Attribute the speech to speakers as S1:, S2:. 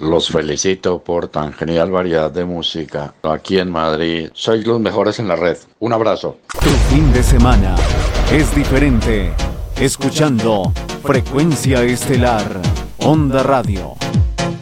S1: Los felicito por tan genial variedad de música. Aquí en Madrid sois los mejores en la red. Un abrazo.
S2: Tu fin de semana es diferente. Escuchando Frecuencia Estelar, Onda Radio.